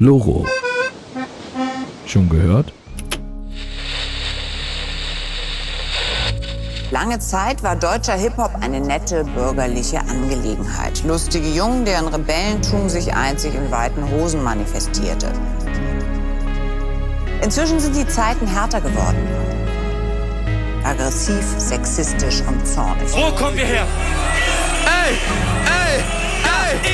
Loro. Schon gehört? Lange Zeit war deutscher Hip-Hop eine nette bürgerliche Angelegenheit. Lustige Jungen, deren Rebellentum sich einzig in weiten Hosen manifestierte. Inzwischen sind die Zeiten härter geworden. Aggressiv, sexistisch und zornig. Wo kommen wir her? Ey! Ey!